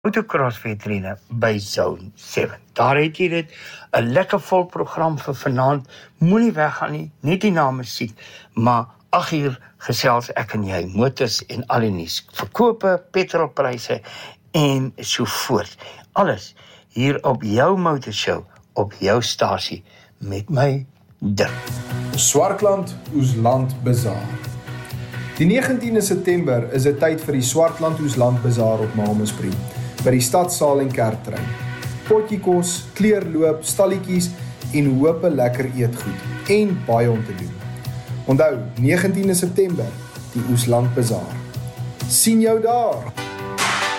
motocrosswedrenne by Zone 7. Daar het jy dit, 'n lekker vol program vir vanaand. Moenie weggaan nie, net die na musiek, maar 8 uur gesels ek en jy, motors en al die nuus, verkope, petrolpryse en so voort. Alles hier op jou motorshow, op jou stasie, met my Dirk. Swartland Oesland Bazaar. Die 19de September is dit tyd vir die Swartland Oesland Bazaar op Malmesbury, by die stadsaal en kerktrein. Potjiekos, kleurloop, stalletjies en hoop 'n lekker eetgoed en baie om te doen. Onthou, 19de September, die Oesland Bazaar. Sien jou daar!